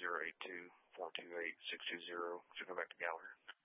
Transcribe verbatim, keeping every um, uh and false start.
zero eight two, four two eight, six two zero. Should go back to gallery.